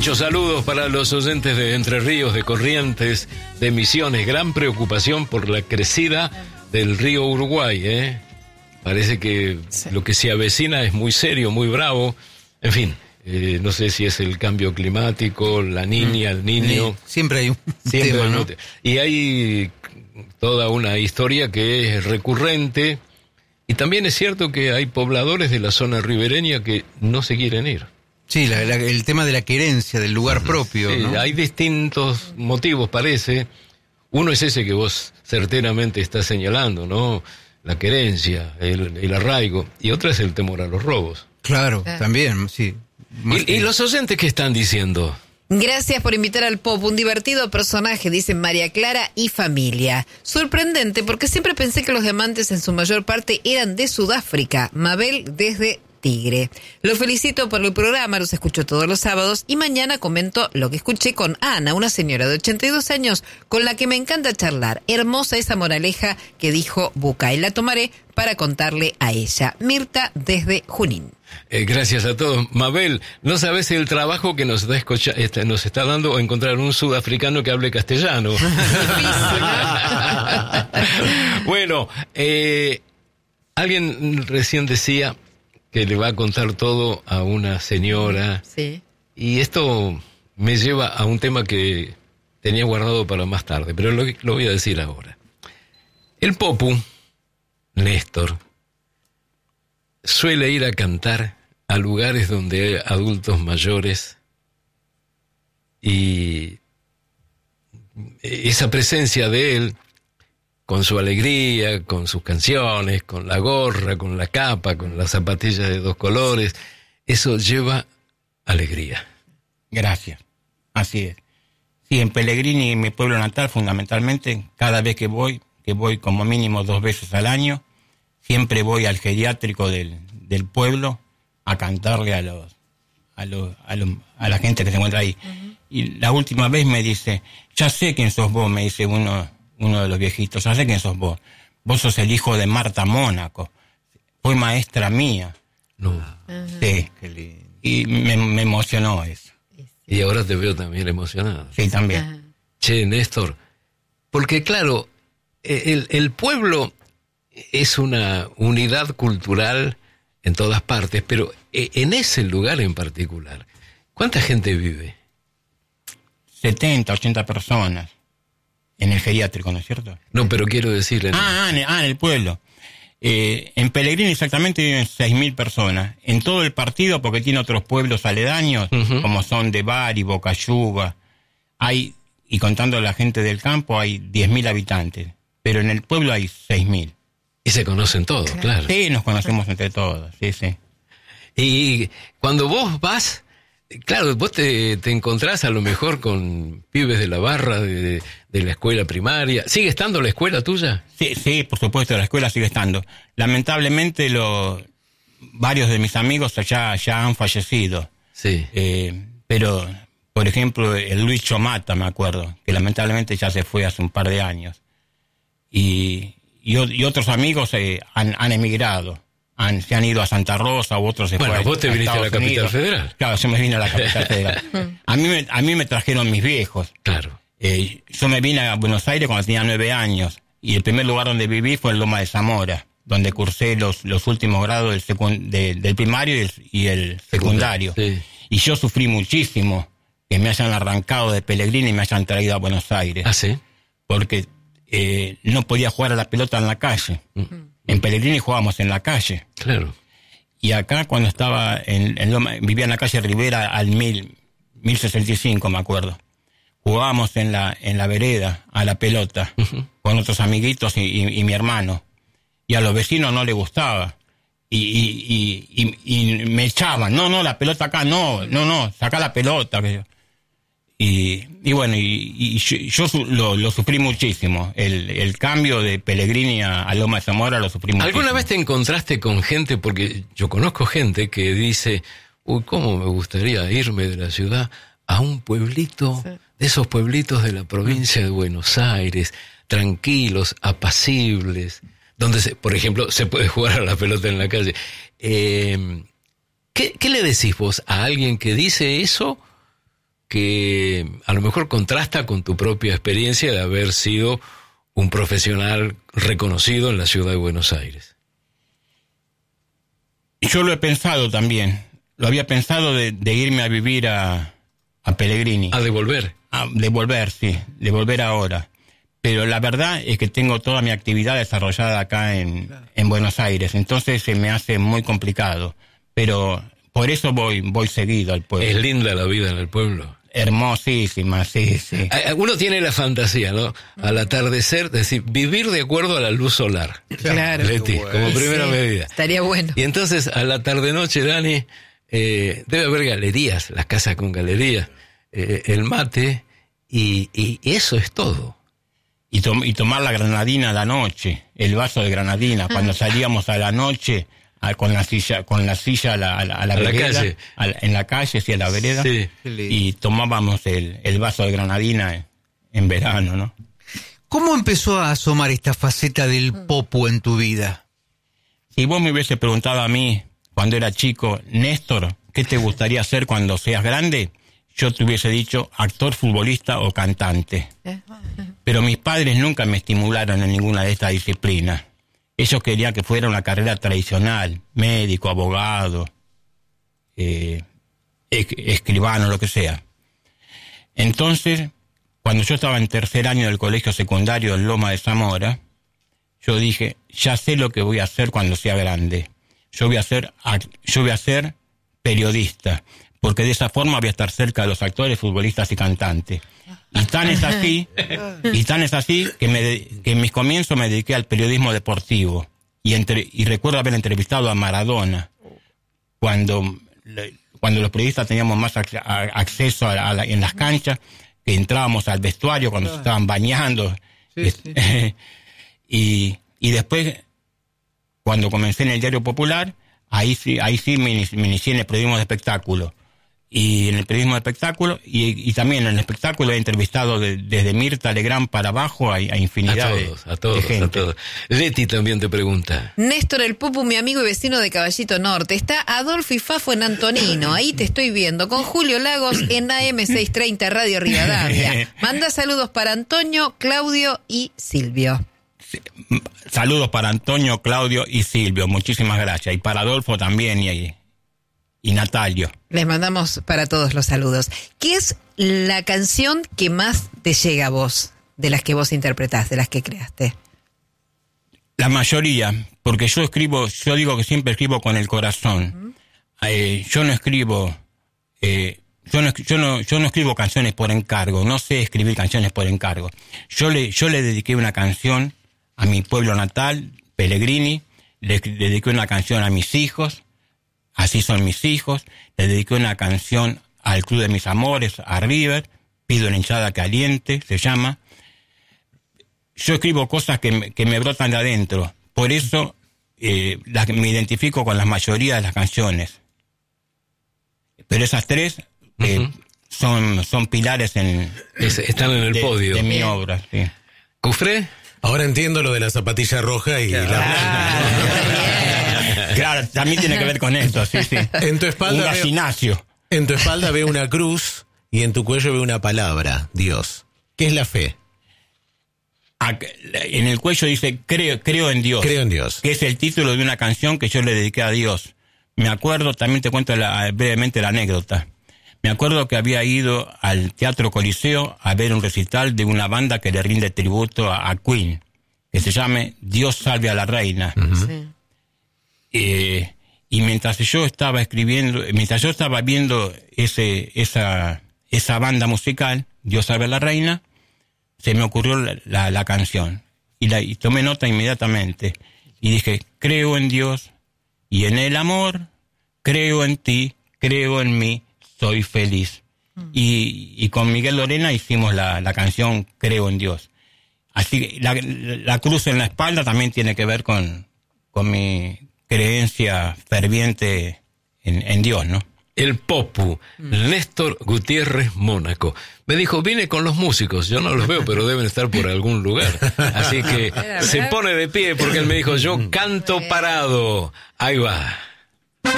Muchos saludos para los oyentes de Entre Ríos, de Corrientes, de Misiones. Gran preocupación por la crecida del río Uruguay, Parece que lo que se avecina es muy serio, muy bravo. En fin, no sé si es el cambio climático, la niña, el niño. Siempre hay un tema, ¿no? Y hay toda una historia que es recurrente. Y también es cierto que hay pobladores de la zona ribereña que no se quieren ir. Sí, el tema de la querencia, del lugar propio, sí, ¿no? Hay distintos motivos, parece. Uno es ese que vos certeramente estás señalando, ¿no? La querencia, el arraigo. Y otro es el temor a los robos. Claro, también, sí. ¿Y los oyentes qué están diciendo? Gracias por invitar al Pop, un divertido personaje, dicen María Clara y familia. Sorprendente, porque siempre pensé que los diamantes en su mayor parte eran de Sudáfrica. Mabel desde Tigre. Lo felicito por el programa, los escucho todos los sábados y mañana comento lo que escuché con Ana, una señora de 82 años con la que me encanta charlar. Hermosa esa moraleja que dijo Bucay. La tomaré para contarle a ella. Mirta desde Junín. Gracias a todos. Mabel, no sabes el trabajo que nos está dando encontrar un sudafricano que hable castellano. Difícil, ¿no? Bueno, alguien recién decía que le va a contar todo a una señora. Sí. Y esto me lleva a un tema que tenía guardado para más tarde, pero lo voy a decir ahora. El Popu, Néstor, suele ir a cantar a lugares donde hay adultos mayores y esa presencia de él, con su alegría, con sus canciones, con la gorra, con la capa, con las zapatillas de 2 colores, eso lleva alegría. Gracias, así es. Sí, en Pellegrini, mi pueblo natal, fundamentalmente, cada vez que voy como mínimo 2 veces al año, siempre voy al geriátrico del pueblo a cantarle a la gente que se encuentra ahí. Uh-huh. Y la última vez me dice, ya sé quién sos vos, me dice uno de los viejitos, ya sé quién sos vos. Vos sos el hijo de Marta Mónaco. Fue maestra mía. No. Uh-huh. Sí. Qué lindo. Y me emocionó eso. Y ahora te veo también emocionado. Sí, también. Uh-huh. Che, Néstor, porque claro, el pueblo es una unidad cultural en todas partes, pero en ese lugar en particular, ¿cuánta gente vive? 70, 80 personas en el geriátrico, ¿no es cierto? No, pero quiero decir... En el pueblo. En Pellegrini exactamente viven 6.000 personas. En todo el partido, porque tiene otros pueblos aledaños, uh-huh, como son de Bari, Bocayuga, y contando a la gente del campo, hay 10.000 habitantes. Pero en el pueblo hay 6.000. Y se conocen todos, claro. Sí, nos conocemos entre todos, sí. Y cuando vos vas, claro, vos te encontrás a lo mejor con pibes de la barra, de la escuela primaria. ¿Sigue estando la escuela tuya? Sí, por supuesto, la escuela sigue estando. Lamentablemente, varios de mis amigos ya han fallecido. Sí. Pero, por ejemplo, el Luis Chomata, me acuerdo, que lamentablemente ya se fue hace un par de años. Y otros amigos han emigrado, se han ido a Santa Rosa, u otros se fueron. Bueno, vos te viniste a la capital federal. Claro, yo me vine a la capital federal. A mí me trajeron mis viejos. Claro. Yo me vine a Buenos Aires cuando tenía 9 años, y el primer lugar donde viví fue en Loma de Zamora, donde cursé los últimos grados del primario y el secundario. Sí. Y yo sufrí muchísimo que me hayan arrancado de Pellegrini y me hayan traído a Buenos Aires. ¿Ah, sí? Porque no podía jugar a la pelota en la calle. En Pellegrini jugábamos en la calle. Claro. Y acá, cuando estaba vivía en la calle Rivera al 1065, me acuerdo. Jugábamos en la vereda a la pelota, uh-huh, con otros amiguitos y mi hermano. Y a los vecinos no les gustaba. Y me echaban. No, la pelota acá, no, sacá la pelota. Y bueno, yo lo sufrí muchísimo. El cambio de Pellegrini a Loma de Zamora lo sufrí muchísimo. ¿Alguna vez te encontraste con gente? Porque yo conozco gente que dice, cómo me gustaría irme de la ciudad a un pueblito, sí, de esos pueblitos de la provincia de Buenos Aires, tranquilos, apacibles, donde, por ejemplo, se puede jugar a la pelota en la calle. ¿Qué le decís vos a alguien que dice eso? que a lo mejor contrasta con tu propia experiencia de haber sido un profesional reconocido en la ciudad de Buenos Aires. Yo lo he pensado también. Lo había pensado de irme a vivir a Pellegrini. ¿A devolver? De volver ahora. Pero la verdad es que tengo toda mi actividad desarrollada acá en Buenos Aires, entonces se me hace muy complicado. Pero por eso voy seguido al pueblo. Es linda la vida en el pueblo. Hermosísima, sí. Uno tiene la fantasía, ¿no? Al atardecer, es decir, vivir de acuerdo a la luz solar. Claro. Leti, como primera medida. Estaría bueno. Y entonces, a la tarde-noche, Dani, debe haber galerías, las casas con galerías, el mate, y eso es todo. Y tomar la granadina a la noche, el vaso de granadina, cuando salíamos a la noche con la silla a la vereda, calle. En la calle, sí, a la vereda, sí. Y tomábamos el vaso de granadina en verano, ¿no? ¿Cómo empezó a asomar esta faceta del popu en tu vida? Si vos me hubiese preguntado a mí, cuando era chico, Néstor, ¿qué te gustaría hacer cuando seas grande? Yo te hubiese dicho actor, futbolista o cantante. Pero mis padres nunca me estimularon en ninguna de estas disciplinas. Ellos querían que fuera una carrera tradicional, médico, abogado, escribano, lo que sea. Entonces, cuando yo estaba en tercer año del colegio secundario en Loma de Zamora, yo dije, ya sé lo que voy a hacer cuando sea grande. Yo voy a ser periodista, porque de esa forma voy a estar cerca de los actores, futbolistas y cantantes. Y tan es así que en mis comienzos me dediqué al periodismo deportivo. Y recuerdo haber entrevistado a Maradona cuando los periodistas teníamos más acceso en las canchas, que entrábamos al vestuario cuando se estaban bañando. Sí. Y después, cuando comencé en el Diario Popular, ahí sí me inicié en el periodismo de espectáculo. Y en el periodismo de espectáculo, y también en el espectáculo he entrevistado desde Mirta Legrand para abajo a infinidad de gente. A todos. Leti también te pregunta. Néstor el Popu, mi amigo y vecino de Caballito Norte. Está Adolfo y Fafo en Antonino. Ahí te estoy viendo. Con Julio Lagos en AM630 Radio Rivadavia. Manda saludos para Antonio, Claudio y Silvio. Sí, saludos para Antonio, Claudio y Silvio. Muchísimas gracias. Y para Adolfo también y Natalio. Les mandamos para todos los saludos. ¿Qué es la canción que más te llega a vos, de las que vos interpretás, de las que creaste? La mayoría, porque yo digo que siempre escribo con el corazón. Yo no escribo canciones por encargo, no sé escribir canciones por encargo. Yo le dediqué una canción a mi pueblo natal, Pellegrini, le dediqué una canción a mis hijos, Así son mis hijos, le dediqué una canción al Club de Mis Amores, a River, Pido una hinchada caliente, se llama. Yo escribo cosas que me brotan de adentro, por eso me identifico con la mayoría de las canciones. Pero esas tres son pilares están en el podio de mi obra. Sí. ¿Cufré? Ahora entiendo lo de la zapatilla roja y Claro, también tiene que ver con esto, sí. En tu espalda un gallinacio. En tu espalda veo una cruz y en tu cuello veo una palabra, Dios. ¿Qué es la fe? En el cuello dice, creo en Dios. Creo en Dios. Que es el título de una canción que yo le dediqué a Dios. Me acuerdo, también te cuento brevemente la anécdota. Me acuerdo que había ido al Teatro Coliseo a ver un recital de una banda que le rinde tributo a Queen, que se llama Dios salve a la reina. Uh-huh. Sí. Y mientras yo estaba viendo esa banda musical, Dios salve a la reina, se me ocurrió la canción. Y tomé nota inmediatamente. Y dije, creo en Dios y en el amor, creo en ti, creo en mí, soy feliz. Y con Miguel Lorena hicimos la canción Creo en Dios. Así que la cruz en la espalda también tiene que ver con mi creencia ferviente en Dios, ¿no? El Popu, Néstor Gutiérrez Mónaco. Me dijo, vine con los músicos, yo no los veo, pero deben estar por algún lugar. Así que se pone de pie porque él me dijo, yo canto parado. Ahí va.